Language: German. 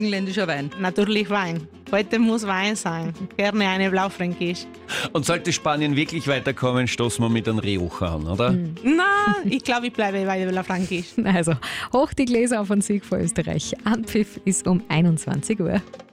burgenländischer Wein? Natürlich Wein. Heute muss Wein sein. Gerne eine Blaufränkisch. Und sollte Spanien wirklich weiterkommen, stoßen wir mit einem Rioja an, oder? Na, ich glaube, ich bleibe bei Blaufränkisch. Also, hoch die Gläser auf den Sieg vor Österreich. Anpfiff ist um 21 Uhr.